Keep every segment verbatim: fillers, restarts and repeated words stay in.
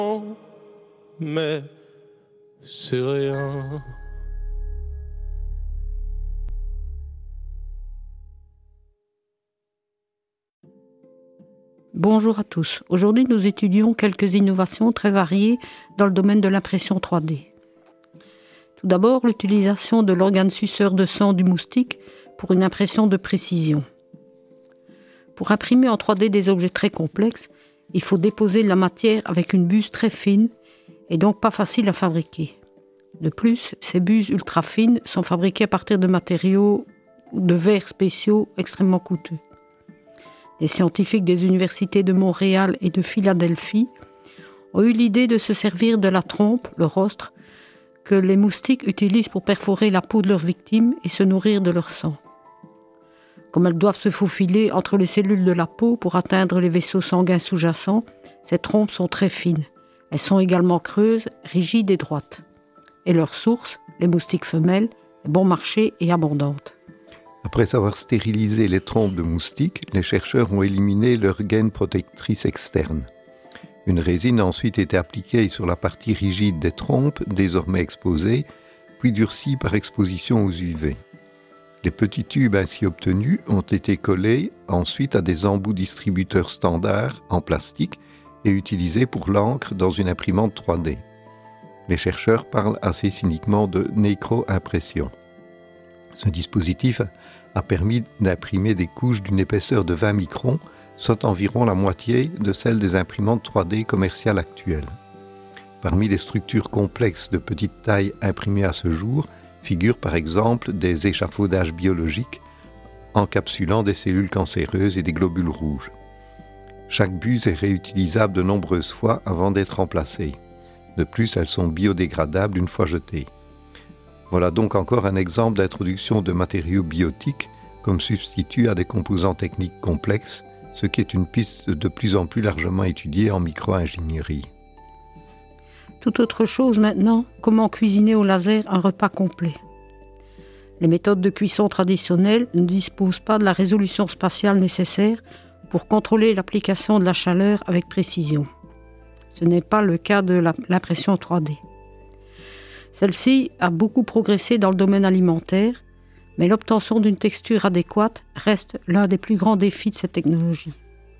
mais c'est rien. Bonjour à tous. Aujourd'hui, nous étudions quelques innovations très variées dans le domaine de l'impression trois D. Tout d'abord, l'utilisation de l'organe suceur de sang du moustique pour une impression de précision. Pour imprimer en trois D des objets très complexes, il faut déposer la matière avec une buse très fine et donc pas facile à fabriquer. De plus, ces buses ultra fines sont fabriquées à partir de matériaux ou de verres spéciaux extrêmement coûteux. Les scientifiques des universités de Montréal et de Philadelphie ont eu l'idée de se servir de la trompe, le rostre, que les moustiques utilisent pour perforer la peau de leurs victimes et se nourrir de leur sang. Comme elles doivent se faufiler entre les cellules de la peau pour atteindre les vaisseaux sanguins sous-jacents, ces trompes sont très fines. Elles sont également creuses, rigides et droites. Et leur source, les moustiques femelles, est bon marché et abondante. Après avoir stérilisé les trompes de moustiques, les chercheurs ont éliminé leur gaine protectrice externe. Une résine a ensuite été appliquée sur la partie rigide des trompes, désormais exposée, puis durcie par exposition aux U V. Les petits tubes ainsi obtenus ont été collés ensuite à des embouts distributeurs standards en plastique et utilisés pour l'encre dans une imprimante trois D. Les chercheurs parlent assez cyniquement de nécro-impression. Ce dispositif a permis d'imprimer des couches d'une épaisseur de vingt microns, soit environ la moitié de celle des imprimantes trois D commerciales actuelles. Parmi les structures complexes de petite taille imprimées à ce jour, figurent par exemple des échafaudages biologiques encapsulant des cellules cancéreuses et des globules rouges. Chaque buse est réutilisable de nombreuses fois avant d'être remplacée. De plus, elles sont biodégradables une fois jetées. Voilà donc encore un exemple d'introduction de matériaux biotiques comme substitut à des composants techniques complexes, ce qui est une piste de plus en plus largement étudiée en micro-ingénierie. Tout autre chose maintenant, comment cuisiner au laser un repas complet. Les méthodes de cuisson traditionnelles ne disposent pas de la résolution spatiale nécessaire pour contrôler l'application de la chaleur avec précision. Ce n'est pas le cas de la, l'impression trois D. Celle-ci a beaucoup progressé dans le domaine alimentaire, mais l'obtention d'une texture adéquate reste l'un des plus grands défis de cette technologie.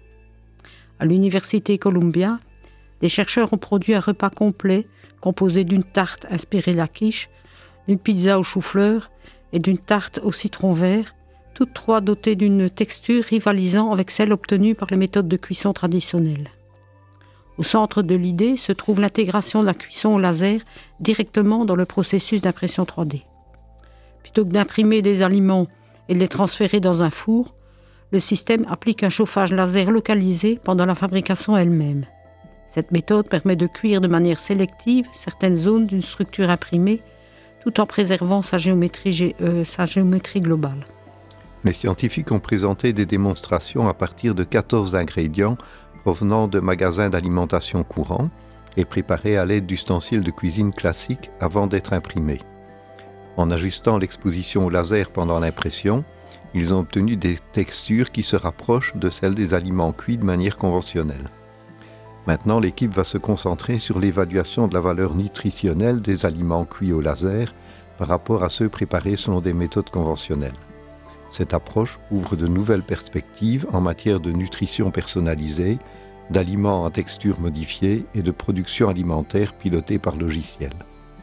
À l'université Columbia, les chercheurs ont produit un repas complet composé d'une tarte inspirée de la quiche, d'une pizza au chou-fleur et d'une tarte au citron vert, toutes trois dotées d'une texture rivalisant avec celle obtenue par les méthodes de cuisson traditionnelles. Au centre de l'idée se trouve l'intégration de la cuisson au laser directement dans le processus d'impression trois D. Plutôt que d'imprimer des aliments et de les transférer dans un four, le système applique un chauffage laser localisé pendant la fabrication elle-même. Cette méthode permet de cuire de manière sélective certaines zones d'une structure imprimée tout en préservant sa géométrie, euh, sa géométrie globale. Les scientifiques ont présenté des démonstrations à partir de quatorze ingrédients provenant de magasins d'alimentation courants et préparés à l'aide d'ustensiles de cuisine classiques avant d'être imprimés. En ajustant l'exposition au laser pendant l'impression, ils ont obtenu des textures qui se rapprochent de celles des aliments cuits de manière conventionnelle. Maintenant, l'équipe va se concentrer sur l'évaluation de la valeur nutritionnelle des aliments cuits au laser par rapport à ceux préparés selon des méthodes conventionnelles. Cette approche ouvre de nouvelles perspectives en matière de nutrition personnalisée, d'aliments à texture modifiée et de production alimentaire pilotée par logiciel.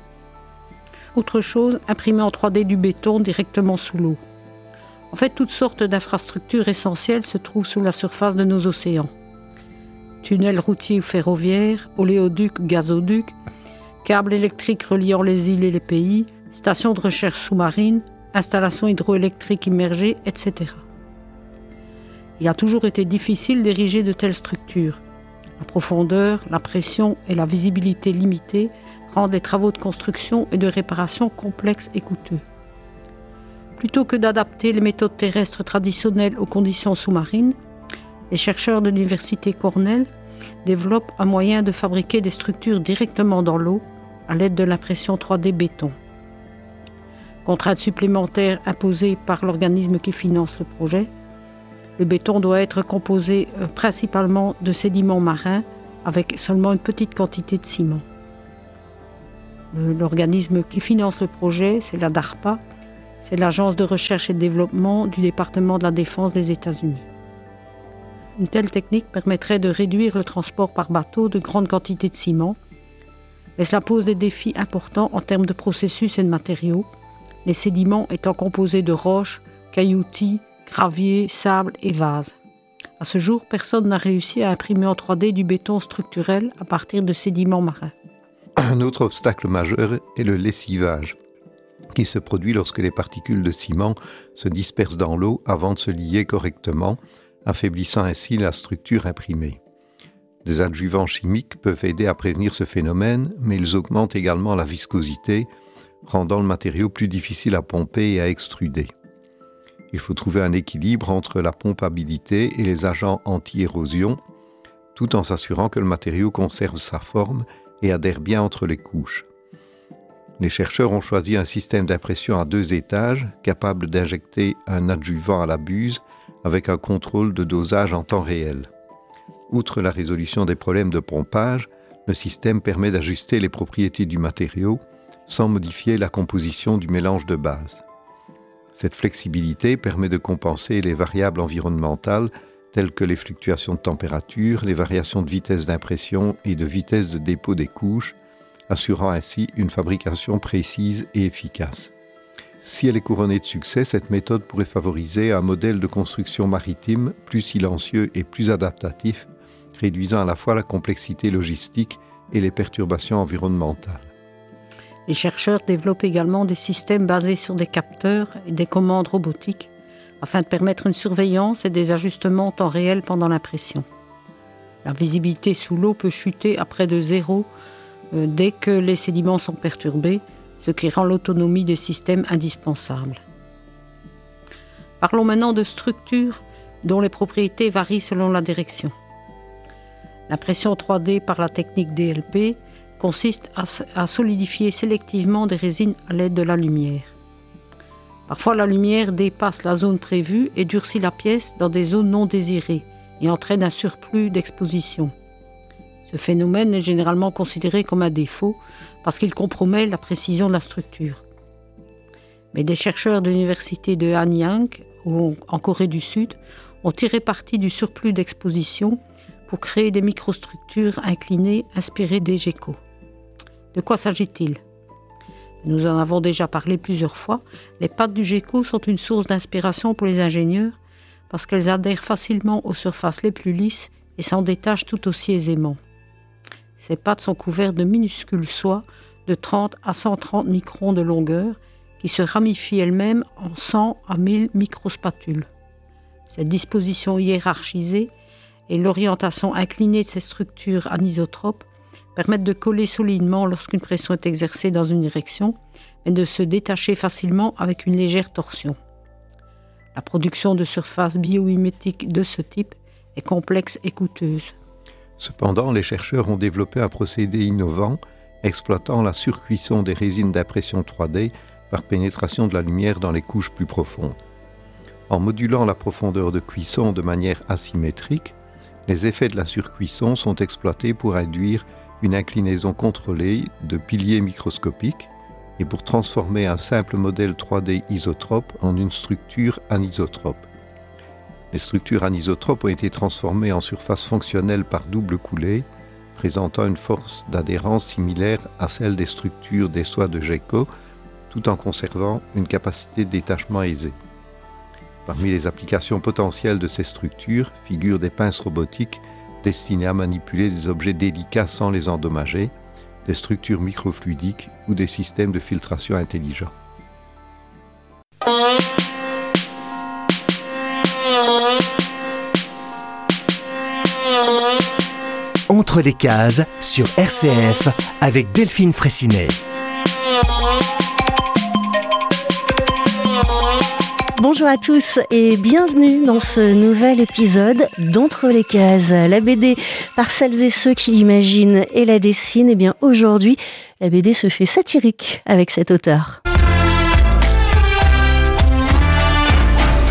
Autre chose, imprimer en trois D du béton directement sous l'eau. En fait, toutes sortes d'infrastructures essentielles se trouvent sous la surface de nos océans. Tunnels routiers ou ferroviaires, oléoducs, gazoducs, câbles électriques reliant les îles et les pays, stations de recherche sous-marines, installations hydroélectriques immergées, et cetera. Il a toujours été difficile d'ériger de telles structures. La profondeur, la pression et la visibilité limitée rendent les travaux de construction et de réparation complexes et coûteux. Plutôt que d'adapter les méthodes terrestres traditionnelles aux conditions sous-marines, les chercheurs de l'université Cornell développent un moyen de fabriquer des structures directement dans l'eau à l'aide de l'impression trois D béton. Contrainte supplémentaire imposée par l'organisme qui finance le projet, le béton doit être composé principalement de sédiments marins avec seulement une petite quantité de ciment. L'organisme qui finance le projet, c'est la DARPA, c'est l'Agence de recherche et de développement du département de la Défense des États-Unis. Une telle technique permettrait de réduire le transport par bateau de grandes quantités de ciment, mais cela pose des défis importants en termes de processus et de matériaux, les sédiments étant composés de roches, cailloutis, graviers, sable et vases. À ce jour, personne n'a réussi à imprimer en trois D du béton structurel à partir de sédiments marins. Un autre obstacle majeur est le lessivage, qui se produit lorsque les particules de ciment se dispersent dans l'eau avant de se lier correctement, affaiblissant ainsi la structure imprimée. Des adjuvants chimiques peuvent aider à prévenir ce phénomène, mais ils augmentent également la viscosité, rendant le matériau plus difficile à pomper et à extruder. Il faut trouver un équilibre entre la pompabilité et les agents anti-érosion, tout en s'assurant que le matériau conserve sa forme et adhère bien entre les couches. Les chercheurs ont choisi un système d'impression à deux étages, capable d'injecter un adjuvant à la buse avec un contrôle de dosage en temps réel. Outre la résolution des problèmes de pompage, le système permet d'ajuster les propriétés du matériau sans modifier la composition du mélange de base. Cette flexibilité permet de compenser les variables environnementales telles que les fluctuations de température, les variations de vitesse d'impression et de vitesse de dépôt des couches, assurant ainsi une fabrication précise et efficace. Si elle est couronnée de succès, cette méthode pourrait favoriser un modèle de construction maritime plus silencieux et plus adaptatif, réduisant à la fois la complexité logistique et les perturbations environnementales. Les chercheurs développent également des systèmes basés sur des capteurs et des commandes robotiques afin de permettre une surveillance et des ajustements en temps réel pendant l'impression. La visibilité sous l'eau peut chuter à près de zéro euh, dès que les sédiments sont perturbés, ce qui rend l'autonomie des systèmes indispensable. Parlons maintenant de structures dont les propriétés varient selon la direction. L'impression trois D par la technique D L P consiste à, à solidifier sélectivement des résines à l'aide de la lumière. Parfois, la lumière dépasse la zone prévue et durcit la pièce dans des zones non désirées et entraîne un surplus d'exposition. Ce phénomène est généralement considéré comme un défaut parce qu'il compromet la précision de la structure. Mais des chercheurs de l'université de Hanyang, en Corée du Sud, ont tiré parti du surplus d'exposition pour créer des microstructures inclinées inspirées des geckos. De quoi s'agit-il ? Nous en avons déjà parlé plusieurs fois. Les pattes du gecko sont une source d'inspiration pour les ingénieurs parce qu'elles adhèrent facilement aux surfaces les plus lisses et s'en détachent tout aussi aisément. Ces pattes sont couvertes de minuscules soies de trente à cent trente microns de longueur qui se ramifient elles-mêmes en cent à mille microspatules. Cette disposition hiérarchisée et l'orientation inclinée de ces structures anisotropes permettent de coller solidement lorsqu'une pression est exercée dans une direction, mais de se détacher facilement avec une légère torsion. La production de surfaces biomimétiques de ce type est complexe et coûteuse. Cependant, les chercheurs ont développé un procédé innovant, exploitant la surcuisson des résines d'impression trois D par pénétration de la lumière dans les couches plus profondes. En modulant la profondeur de cuisson de manière asymétrique, les effets de la surcuisson sont exploités pour induire une inclinaison contrôlée de piliers microscopiques et pour transformer un simple modèle trois D isotrope en une structure anisotrope. Les structures anisotropes ont été transformées en surface fonctionnelle par double coulée, présentant une force d'adhérence similaire à celle des structures des soies de gecko, tout en conservant une capacité de détachement aisée. Parmi les applications potentielles de ces structures figurent des pinces robotiques destinées à manipuler des objets délicats sans les endommager, des structures microfluidiques ou des systèmes de filtration intelligents. Entre les cases sur R C F avec Delphine Fraissinet. Bonjour à tous et bienvenue dans ce nouvel épisode d'Entre les cases, la B D par celles et ceux qui l'imaginent et la dessinent. Et bien aujourd'hui, la B D se fait satirique avec cet auteur.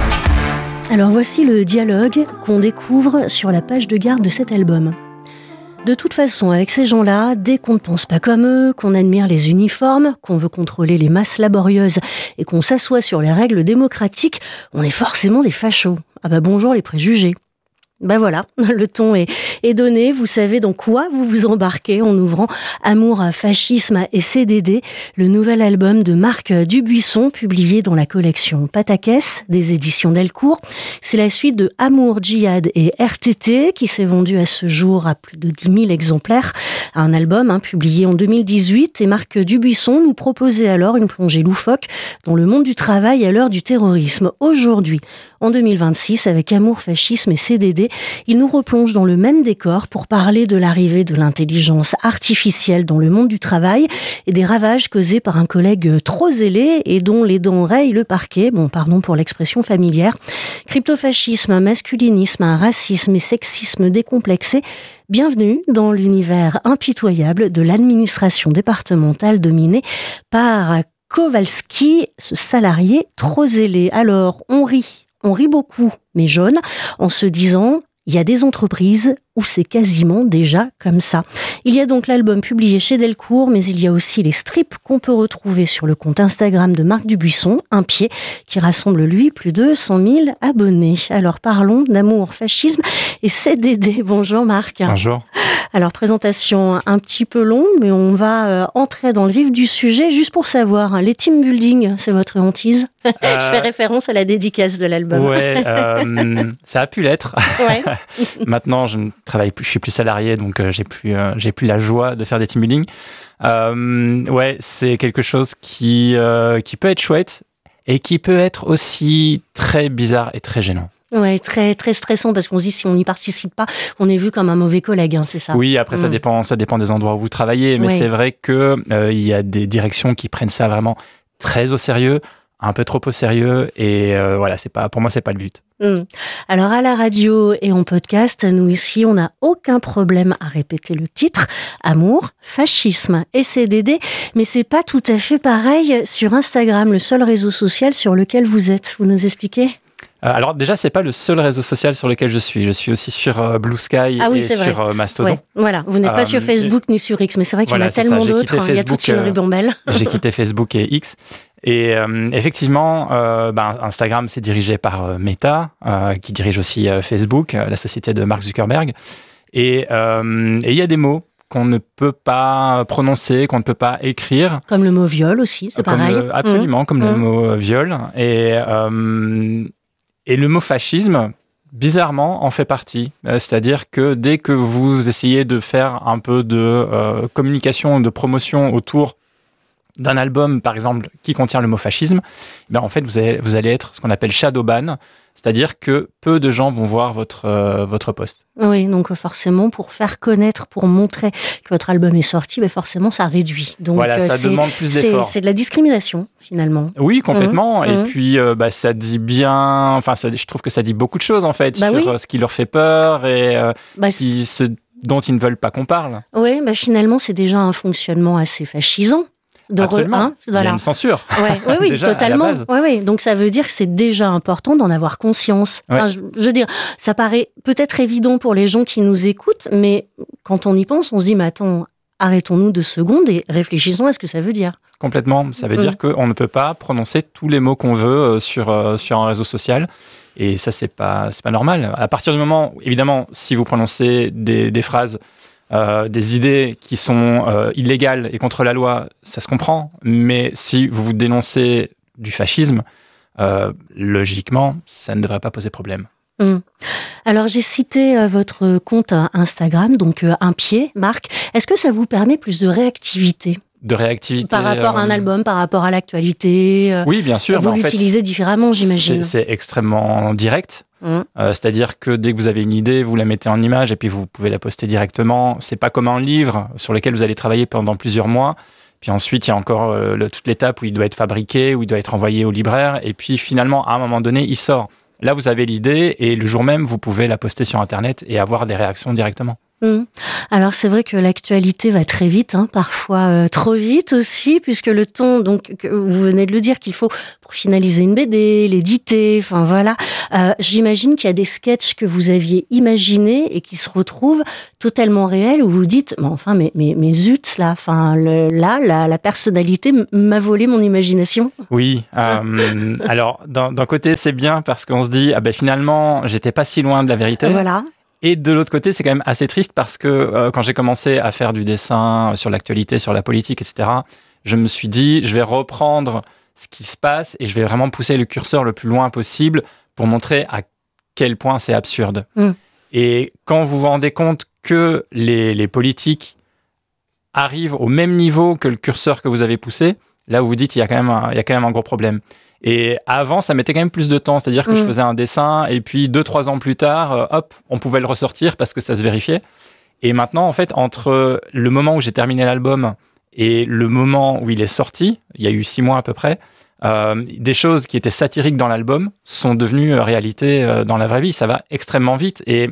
Alors voici le dialogue qu'on découvre sur la page de garde de cet album. De toute façon, avec ces gens-là, dès qu'on ne pense pas comme eux, qu'on admire les uniformes, qu'on veut contrôler les masses laborieuses et qu'on s'assoit sur les règles démocratiques, on est forcément des fachos. Ah bah bonjour les préjugés. Ben voilà, le ton est, est donné. Vous savez dans quoi vous vous embarquez en ouvrant Amour, Fascisme et C D D, le nouvel album de Marc Dubuisson, publié dans la collection Pataquès des éditions Delcourt. C'est la suite de Amour, Djihad et R T T, qui s'est vendu à ce jour à plus de dix mille exemplaires. Un album hein, publié en deux mille dix-huit, et Marc Dubuisson nous proposait alors une plongée loufoque dans le monde du travail à l'heure du terrorisme. Aujourd'hui, en deux mille vingt-six, avec Amour, Fascisme et C D D, il nous replonge dans le même décor pour parler de l'arrivée de l'intelligence artificielle dans le monde du travail et des ravages causés par un collègue trop zélé et dont les dents rayent le parquet, bon pardon pour l'expression familière. Cryptofascisme, masculinisme, racisme et sexisme décomplexé. Bienvenue dans l'univers impitoyable de l'administration départementale dominée par Kowalski, ce salarié trop zélé. Alors, on rit. On rit beaucoup, mais jaune, en se disant il y a des entreprises où c'est quasiment déjà comme ça. Il y a donc l'album publié chez Delcourt, mais il y a aussi les strips qu'on peut retrouver sur le compte Instagram de Marc Dubuisson, Un Pied, qui rassemble lui plus de cent mille abonnés. Alors parlons d'amour, fascisme et C D D. Bonjour Marc. Bonjour. Alors présentation un petit peu longue, mais on va euh, entrer dans le vif du sujet juste pour savoir, hein, les team building, c'est votre hantise? euh... Je fais référence à la dédicace de l'album. Ouais, euh, ça a pu l'être. Ouais. Maintenant, je ne travaille plus, je suis plus salarié, donc euh, j'ai plus, euh, j'ai plus la joie de faire des team building. Euh, ouais, c'est quelque chose qui, euh, qui peut être chouette et qui peut être aussi très bizarre et très gênant. Ouais, très très stressant parce qu'on se dit si on n'y participe pas, on est vu comme un mauvais collègue, hein, c'est ça. Oui, après mmh. ça dépend, ça dépend des endroits où vous travaillez, mais ouais. c'est vrai que euh, il y a des directions qui prennent ça vraiment très au sérieux, un peu trop au sérieux, et euh, voilà, c'est pas, pour moi, c'est pas le but. Mmh. Alors à la radio et en podcast, nous ici, on n'a aucun problème à répéter le titre Amour, Fascisme et C D D, mais c'est pas tout à fait pareil sur Instagram, le seul réseau social sur lequel vous êtes. Vous nous expliquez ? Alors déjà, c'est pas le seul réseau social sur lequel je suis. Je suis aussi sur euh, Blue Sky ah oui, et sur euh, Mastodon. Ouais, voilà, vous n'êtes pas euh, sur Facebook ni sur X, mais c'est vrai qu'il voilà, y en a tellement d'autres. Il y a toute une ribambelle. Euh, j'ai quitté Facebook et X. Et euh, effectivement, euh, bah, Instagram, c'est dirigé par euh, Meta, euh, qui dirige aussi euh, Facebook, euh, la société de Mark Zuckerberg. Et il euh, y a des mots qu'on ne peut pas prononcer, qu'on ne peut pas écrire. Comme le mot viol aussi, c'est comme pareil. Le, absolument, mmh. comme mmh. le mot viol. Et... Euh, Et le mot fascisme, bizarrement, en fait partie. C'est-à-dire que dès que vous essayez de faire un peu de euh, communication, de promotion autour d'un album, par exemple, qui contient le mot fascisme, ben en fait, vous allez, vous allez être ce qu'on appelle shadow ban, c'est-à-dire que peu de gens vont voir votre, euh, votre post. Oui, donc forcément, pour faire connaître, pour montrer que votre album est sorti, ben forcément, ça réduit. Donc, voilà, ça c'est, demande plus d'efforts. C'est, c'est de la discrimination, finalement. Oui, complètement. Mmh. Et mmh. puis, euh, bah, ça dit bien... Enfin, ça, je trouve que ça dit beaucoup de choses, en fait, bah sur oui. ce qui leur fait peur et euh, bah, qui, ce dont ils ne veulent pas qu'on parle. Oui, bah, finalement, c'est déjà un fonctionnement assez fascisant. De Absolument. Re, hein, voilà. Il y a une censure. Ouais, oui, oui, déjà, totalement. Oui, oui. Donc ça veut dire que c'est déjà important d'en avoir conscience. Ouais. Enfin, je, je veux dire, ça paraît peut-être évident pour les gens qui nous écoutent, mais quand on y pense, on se dit, mais attends, arrêtons-nous deux secondes et réfléchissons à ce que ça veut dire. Complètement. Ça veut mmh. dire qu'on ne peut pas prononcer tous les mots qu'on veut sur, sur un réseau social. Et ça, c'est pas, c'est pas normal. À partir du moment, évidemment, si vous prononcez des, des phrases Euh, des idées qui sont euh, illégales et contre la loi, ça se comprend. Mais si vous dénoncez du fascisme, euh, logiquement, ça ne devrait pas poser problème. Mmh. Alors, j'ai cité euh, votre compte Instagram, donc euh, Un Pied, Marc. Est-ce que ça vous permet plus de réactivité ? De réactivité. Par rapport à un album, par rapport à l'actualité. Euh, oui, bien sûr. Vous bah, l'utilisez en fait, différemment, j'imagine. C'est, c'est extrêmement direct. Mmh. Euh, c'est-à-dire que dès que vous avez une idée, vous la mettez en image et puis vous pouvez la poster directement. C'est pas comme un livre sur lequel vous allez travailler pendant plusieurs mois. Puis ensuite, il y a encore euh, le, toute l'étape où il doit être fabriqué, où il doit être envoyé au libraire. Et puis finalement, à un moment donné, il sort. Là, vous avez l'idée et le jour même, vous pouvez la poster sur Internet et avoir des réactions directement. Mmh. Alors c'est vrai que l'actualité va très vite, hein, parfois euh, trop vite aussi, puisque le ton, donc que vous venez de le dire, qu'il faut pour finaliser une B D, l'éditer, enfin voilà. Euh, j'imagine qu'il y a des sketchs que vous aviez imaginés et qui se retrouvent totalement réels, où vous dites, mais enfin, mais mais, mais zut là, enfin le, là, la, la personnalité m'a volé mon imagination. Oui. Euh, alors d'un, d'un côté c'est bien parce qu'on se dit, ah ben finalement j'étais pas si loin de la vérité. Voilà. Et de l'autre côté, c'est quand même assez triste parce que euh, quand j'ai commencé à faire du dessin sur l'actualité, sur la politique, et cetera, je me suis dit, je vais reprendre ce qui se passe et je vais vraiment pousser le curseur le plus loin possible pour montrer à quel point c'est absurde. Mm. Et quand vous vous rendez compte que les, les politiques arrivent au même niveau que le curseur que vous avez poussé, là où vous dites, il y a quand même un, il y a quand même un gros problème. Et avant, ça mettait quand même plus de temps. C'est-à-dire que mmh. je faisais un dessin et puis deux, trois ans plus tard, euh, hop, on pouvait le ressortir parce que ça se vérifiait. Et maintenant, en fait, entre le moment où j'ai terminé l'album et le moment où il est sorti, il y a eu six mois à peu près, euh, des choses qui étaient satiriques dans l'album sont devenues réalité euh, dans la vraie vie. Ça va extrêmement vite. Et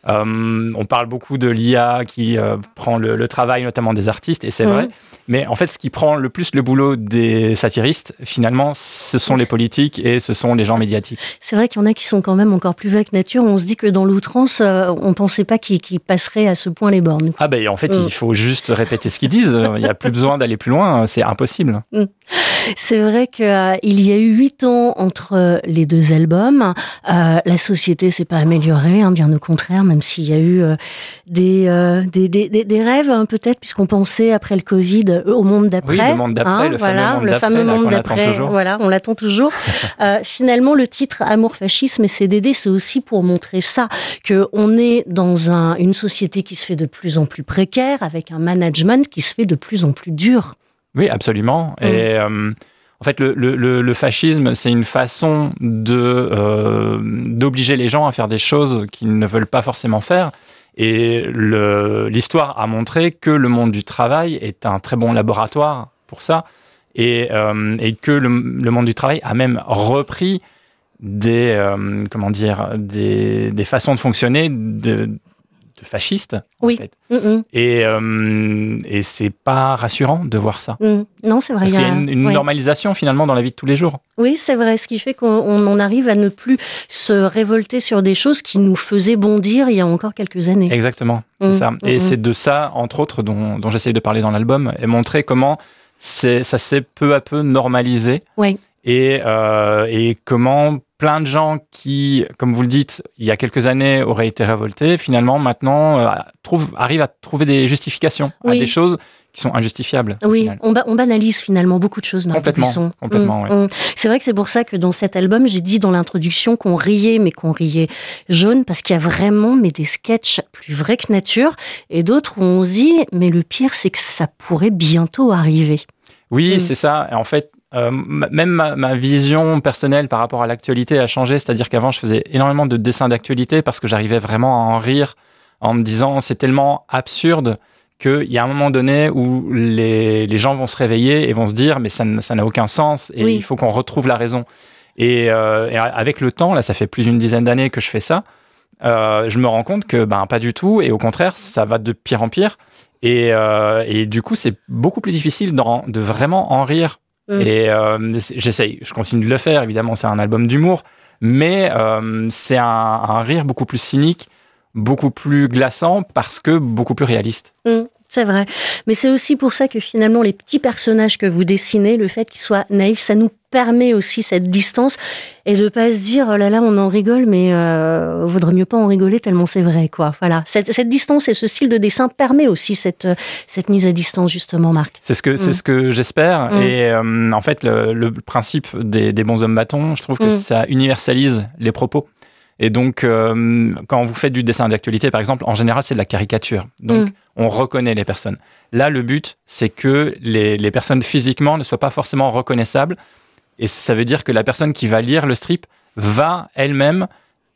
Euh, on parle beaucoup de l'I A qui euh, prend le, le travail notamment des artistes, et c'est mmh. vrai. Mais en fait, ce qui prend le plus le boulot des satiristes, finalement, ce sont les politiques et ce sont les gens médiatiques. C'est vrai qu'il y en a qui sont quand même encore plus vagues nature. On se dit que dans l'outrance, euh, on ne pensait pas qu'ils, qu'ils passeraient à ce point les bornes. Ah ben, en fait, mmh. il faut juste répéter ce qu'ils disent. Il n'y a plus besoin d'aller plus loin. C'est impossible. Mmh. C'est vrai qu'il euh, y a eu huit ans entre les deux albums. Euh, la société s'est pas améliorée, hein, bien au contraire, même s'il y a eu euh, des, euh, des, des, des, des rêves, hein, peut-être, puisqu'on pensait après le Covid euh, au monde d'après. Oui, le monde d'après, hein, le voilà, fameux monde le d'après, fameux là, monde qu'on d'après. attend toujours. Voilà, on l'attend toujours. euh, finalement, le titre Amour, fascisme et C D D, c'est aussi pour montrer ça, que on est dans un, une société qui se fait de plus en plus précaire, avec un management qui se fait de plus en plus dur. Oui, absolument. Mmh. Et euh, en fait, le, le, le fascisme, c'est une façon de, euh, d'obliger les gens à faire des choses qu'ils ne veulent pas forcément faire. Et le, l'histoire a montré que le monde du travail est un très bon laboratoire pour ça. Et, euh, et que le, le monde du travail a même repris des, euh, comment dire, des, des façons de fonctionner de, de fascistes, oui. en fait. Mm-hmm. Et, euh, et c'est pas rassurant de voir ça. Mm. Non, c'est vrai. Parce il y a qu'il y a une, une ouais. normalisation, finalement, dans la vie de tous les jours. Oui, c'est vrai. Ce qui fait qu'on on en arrive à ne plus se révolter sur des choses qui nous faisaient bondir il y a encore quelques années. Exactement, c'est mm. ça. Et mm-hmm. c'est de ça, entre autres, dont, dont j'essaye de parler dans l'album, et montrer comment c'est, ça s'est peu à peu normalisé. Oui. Et, euh, et comment plein de gens qui, comme vous le dites, il y a quelques années auraient été révoltés, finalement, maintenant, euh, trouvent, arrivent à trouver des justifications oui. à des choses qui sont injustifiables. Oui, on, ba- on banalise finalement beaucoup de choses. Complètement, complètement, mmh, ouais. mmh. C'est vrai que c'est pour ça que dans cet album, j'ai dit dans l'introduction qu'on riait, mais qu'on riait jaune, parce qu'il y a vraiment mais des sketchs plus vrais que nature, et d'autres où on se dit, mais le pire, c'est que ça pourrait bientôt arriver. Oui, mmh. c'est ça. Et en fait, Euh, même ma, ma vision personnelle par rapport à l'actualité a changé, c'est-à-dire qu'avant je faisais énormément de dessins d'actualité parce que j'arrivais vraiment à en rire en me disant c'est tellement absurde qu'il y a un moment donné où les, les gens vont se réveiller et vont se dire mais ça, ça n'a aucun sens et oui. il faut qu'on retrouve la raison. Et, euh, et avec le temps, là ça fait plus d'une dizaine d'années que je fais ça, euh, je me rends compte que ben, pas du tout et au contraire ça va de pire en pire et, euh, et du coup c'est beaucoup plus difficile de, de vraiment en rire. Mmh. Et euh, j'essaye, je continue de le faire, évidemment c'est un album d'humour, mais euh, c'est un, un rire beaucoup plus cynique, beaucoup plus glaçant, parce que beaucoup plus réaliste. Mmh. C'est vrai. Mais c'est aussi pour ça que finalement, les petits personnages que vous dessinez, le fait qu'ils soient naïfs, ça nous permet aussi cette distance et de pas se dire, oh là là, on en rigole, mais euh, vaudrait mieux pas en rigoler tellement c'est vrai, quoi. Voilà. Cette, cette distance et ce style de dessin permet aussi cette, cette mise à distance, justement, Marc. C'est ce que, mmh. c'est ce que j'espère. Mmh. Et euh, en fait, le, le principe des, des bons hommes bâtons, je trouve que mmh. ça universalise les propos. Et donc, euh, quand vous faites du dessin d'actualité, par exemple, en général, c'est de la caricature. Donc, mmh. on reconnaît les personnes. Là, le but, c'est que les, les personnes physiquement ne soient pas forcément reconnaissables. Et ça veut dire que la personne qui va lire le strip va elle-même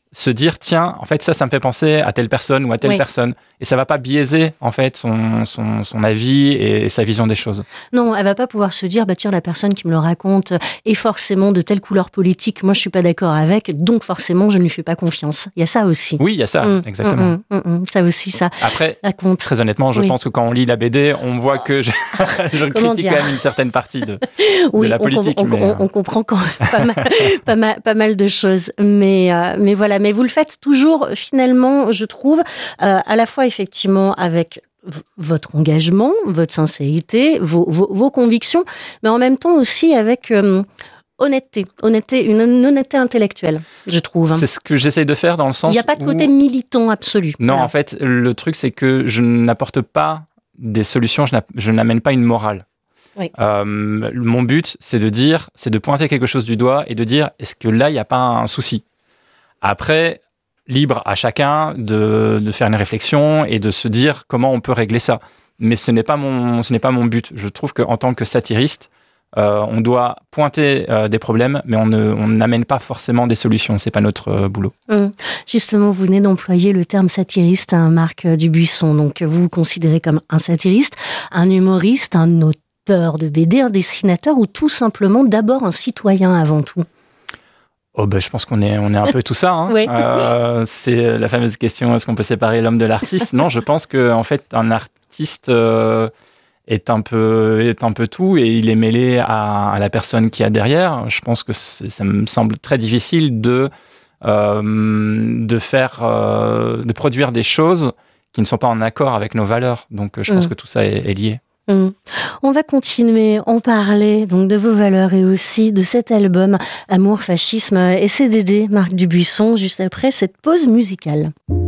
se dire tiens, en fait ça, ça me fait penser à telle personne ou à telle oui. personne, et ça va pas biaiser en fait son son, son avis et, et sa vision des choses. Non, elle va pas pouvoir se dire bah tiens, la personne qui me le raconte est forcément de telle couleur politique, moi je suis pas d'accord avec, donc forcément je ne lui fais pas confiance. Il y a ça aussi. Oui, il y a ça, mmh, exactement. Mmh, mmh, mmh, ça aussi, ça. Après, ça compte. Très honnêtement, je oui. pense que quand on lit la B D, on voit que je, je critique dire quand même une certaine partie de, oui, de la politique. On, on, mais, on, on comprend quand même pas mal, pas mal, pas mal de choses, mais euh, mais voilà. Mais vous le faites toujours, finalement, je trouve, euh, à la fois effectivement avec v- votre engagement, votre sincérité, vos, vos, vos convictions, mais en même temps aussi avec euh, honnêteté, honnêteté, une, une honnêteté intellectuelle, je trouve. C'est ce que j'essaye de faire dans le sens où... Il n'y a pas de côté où... militant absolu. Non, voilà. En fait, le truc, c'est que je n'apporte pas des solutions, je, je n'amène pas une morale. Oui. Euh, mon but, c'est de dire, c'est de pointer quelque chose du doigt et de dire, est-ce que là, il n'y a pas un souci ? Après, libre à chacun de, de faire une réflexion et de se dire comment on peut régler ça. Mais ce n'est pas mon, ce n'est pas mon but. Je trouve qu'en tant que satiriste, euh, on doit pointer euh, des problèmes, mais on ne, on n'amène pas forcément des solutions. C'est pas notre euh, boulot. Mmh. Justement, vous venez d'employer le terme satiriste, hein, Marc Dubuisson. Donc, vous vous considérez comme un satiriste, un humoriste, un auteur de B D, un dessinateur ou tout simplement d'abord un citoyen avant tout? Oh ben, je pense qu'on est, on est un peu tout ça. Hein. Oui. euh, c'est la fameuse question, est-ce qu'on peut séparer l'homme de l'artiste ? Non, je pense qu'en fait, un artiste euh, est, un peu, est un peu tout et il est mêlé à, à la personne qu'il y a derrière. Je pense que ça me semble très difficile de, euh, de, faire, euh, de produire des choses qui ne sont pas en accord avec nos valeurs. Donc, je pense mmh. que tout ça est, est lié. Mmh. On va continuer, on parlait donc de vos valeurs et aussi de cet album Amour, Fascisme et C D D, Marc Dubuisson, juste après cette pause musicale.